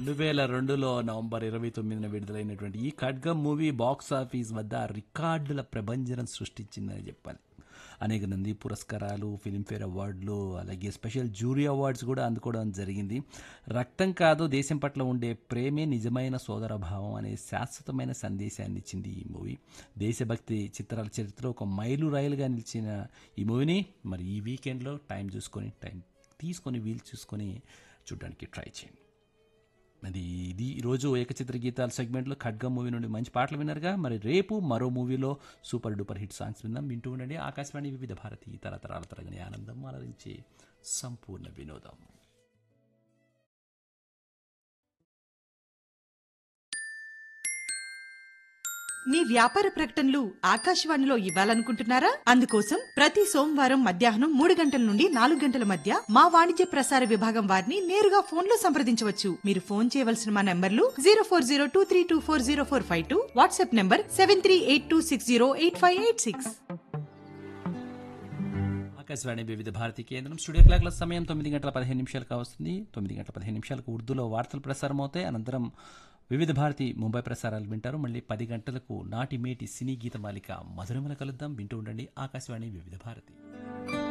2002లో November 29న విడుదలైనటువంటి ఈ 'ఖడ్గం' మూవీ బాక్స్ ఆఫీస్ వద్ద రికార్డుల ప్రభంజనం సృష్టించిందని చెప్పాలి. అనేక నంది పురస్కారాలు, ఫిల్మ్‌ఫేర్ అవార్డులు, అలాగే స్పెషల్ జ్యూరీ అవార్డ్స్ కూడా అందుకోవడం జరిగింది. రక్తం కాదు దేశం పట్ల ఉండే ప్రేమే నిజమైన సోదరభావం అనే శాశ్వతమైన సందేశాన్ని ఇచ్చింది ఈ మూవీ. దేశభక్తి చిత్రాల చరిత్రలో ఒక మైలురాయిలుగా నిలిచిన ఈ మూవీని మరి ఈ వీకెండ్లో టైం తీసుకొని వీలు చూసుకొని చూడడానికి ట్రై చేయండి. అది ఇది ఈరోజు ఏకచిత్ర గీతాల సెగ్మెంట్లో 'ఖడ్గం' మూవీ నుండి మంచి పాటలు విన్నారుగా. మరి రేపు మరో మూవీలో సూపర్ డూపర్ హిట్ సాంగ్స్ విందాం. వింటూ ఉండండి ఆకాశవాణి వివిధ భారతి, తరతరాల తరగని ఆనందం, అలరించే సంపూర్ణ వినోదం. మీ వ్యాపార ప్రకటనలు ఆకాశవాణిలో ఇవ్వాలనుకుంటున్నారా? అందుకోసం ప్రతి సోమవారం మధ్యాహ్నం 3 గంటల నుండి 4 గంటల మధ్య మా వాణిజ్య ప్రసార విభాగం వారిని నేరుగా ఫోన్లో సంప్రదించవచ్చు. మీరు ఫోన్ చేయవలసిన మా నంబర్లు 040223240452, వాట్సాప్ నంబర్ 7382608586. ఆకాశవాణి వివిధ భారతి కేంద్రం స్టూడియో క్లాక్ల సమయం 9:15 వస్తుంది. 9:15 ఉర్దూలో వార్తలు ప్రసారం అవుతాయి. అనంతరం వివిధ భారతి ముంబై ప్రసారాలు వింటారు. మళ్ళీ 10 గంటలకు నాటి మేటి సినీ గీతమాలిక మధురమల కలుద్దాం. వింటూ ఉండండి ఆకాశవాణి వివిధ భారతి.